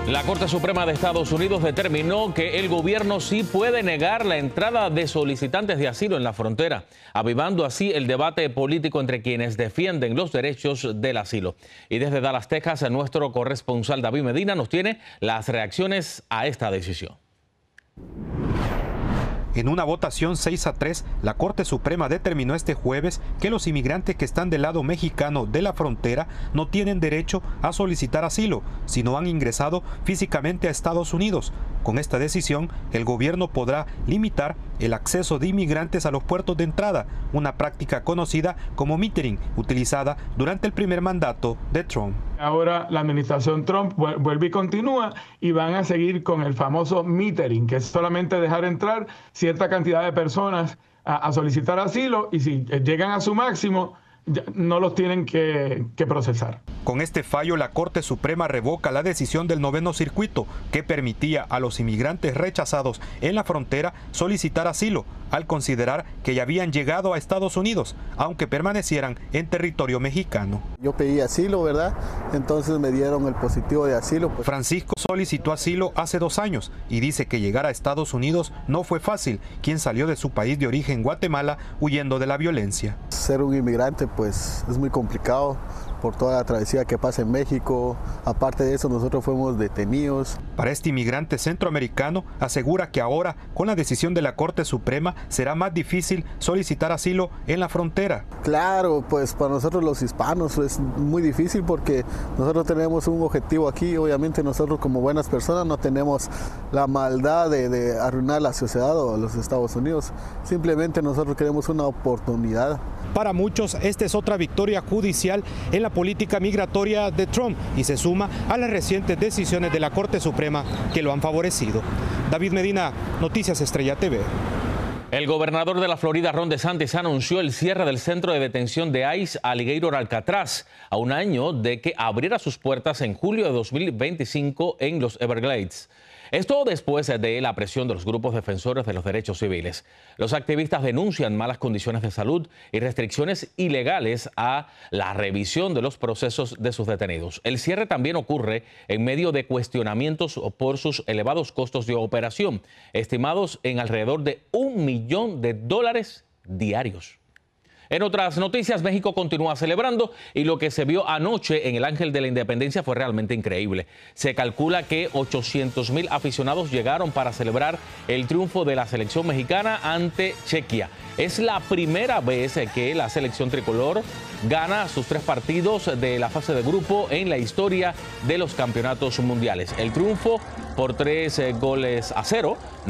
La Corte Suprema de Estados Unidos determinó que el gobierno sí puede negar la entrada de solicitantes de asilo en la frontera, avivando así el debate político entre quienes defienden los derechos del asilo. Y desde Dallas, Texas, nuestro corresponsal David Medina nos tiene las reacciones a esta decisión. En una votación 6-3, la Corte Suprema determinó este jueves que los inmigrantes que están del lado mexicano de la frontera no tienen derecho a solicitar asilo si no han ingresado físicamente a Estados Unidos. Con esta decisión, el gobierno podrá limitar el acceso de inmigrantes a los puertos de entrada, una práctica conocida como metering, utilizada durante el primer mandato de Trump. Ahora la administración Trump vuelve y continúa y van a seguir con el famoso metering, que es solamente dejar entrar cierta cantidad de personas a solicitar asilo y si llegan a su máximo no los tienen que procesar. Con este fallo, la Corte Suprema revoca la decisión del Noveno Circuito que permitía a los inmigrantes rechazados en la frontera solicitar asilo al considerar que ya habían llegado a Estados Unidos, aunque permanecieran en territorio mexicano. Yo pedí asilo, ¿verdad? Entonces me dieron el positivo de asilo. Francisco solicitó asilo hace 2 años y dice que llegar a Estados Unidos no fue fácil, quien salió de su país de origen, Guatemala, huyendo de la violencia. Ser un inmigrante pues es muy complicado por toda la travesía que pasa en México. Aparte de eso, nosotros fuimos detenidos. Para este inmigrante centroamericano, asegura que ahora, con la decisión de la Corte Suprema, será más difícil solicitar asilo en la frontera. Claro, pues para nosotros los hispanos es muy difícil porque nosotros tenemos un objetivo aquí. Obviamente nosotros como buenas personas no tenemos la maldad de arruinar la sociedad o los Estados Unidos. Simplemente nosotros queremos una oportunidad. Para muchos, esta es otra victoria judicial en la política migratoria de Trump y se suma a las recientes decisiones de la Corte Suprema que lo han favorecido. David Medina, Noticias Estrella TV. El gobernador de la Florida, Ron DeSantis, anunció el cierre del centro de detención de ICE Alligator Alcatraz a un año de que abriera sus puertas en julio de 2025 en los Everglades. Esto después de la presión de los grupos defensores de los derechos civiles. Los activistas denuncian malas condiciones de salud y restricciones ilegales a la revisión de los procesos de sus detenidos. El cierre también ocurre en medio de cuestionamientos por sus elevados costos de operación, estimados en alrededor de $1 millón diarios. En otras noticias, México continúa celebrando y lo que se vio anoche en el Ángel de la Independencia fue realmente increíble. Se calcula que 800,000 aficionados llegaron para celebrar el triunfo de la selección mexicana ante Chequia. Es la primera vez que la selección tricolor gana sus 3 partidos de la fase de grupo en la historia de los campeonatos mundiales. El triunfo por 3 goles a 0